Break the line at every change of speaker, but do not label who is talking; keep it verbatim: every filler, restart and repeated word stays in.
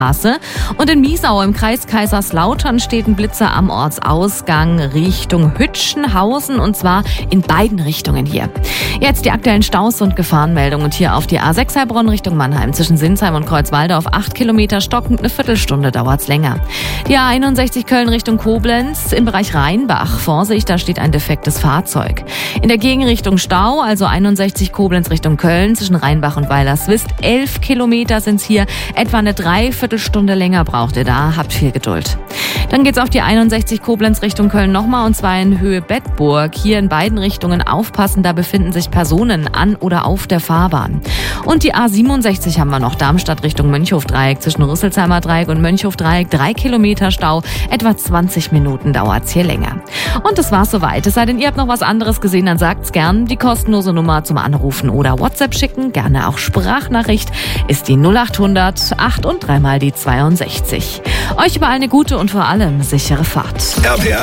Und in Miesau im Kreis Kaiserslautern steht ein Blitzer am Ortsausgang Richtung Hütchenhausen, und zwar in beiden Richtungen hier. Jetzt die aktuellen Staus und Gefahrenmeldungen hier auf die A sechs Heilbronn Richtung Mannheim zwischen Sinsheim und Kreuzwalde auf acht Kilometer stockend, eine Viertelstunde dauert's länger. Die A einundsechzig Köln Richtung Koblenz im Bereich Rheinbach. Vorsicht, da steht ein defektes Fahrzeug. In der Gegenrichtung Stau, also einundsechzig Koblenz Richtung Köln zwischen Rheinbach und Weilerswist. elf Kilometer sind's hier, etwa eine Dreiviertelstunde Stunde länger braucht ihr da, habt viel Geduld. Dann geht's auf die einundsechzig Koblenz Richtung Köln nochmal, und zwar in Höhe Bedburg. Hier in beiden Richtungen aufpassen, da befinden sich Personen an oder auf der Fahrbahn. Und die A siebenundsechzig haben wir noch, Darmstadt Richtung Mönchhofdreieck zwischen Rüsselsheimer Dreieck und Mönchhofdreieck. Drei Kilometer Stau, etwa zwanzig Minuten dauert's hier länger. Und das war's soweit. Es sei denn, ihr habt noch was anderes gesehen, dann sagt's gern. Die kostenlose Nummer zum Anrufen oder WhatsApp schicken, gerne auch Sprachnachricht, ist die null acht hundert acht und dreimal die zweiundsechzig. Euch überall eine gute und vor allem sichere Fahrt.
R P R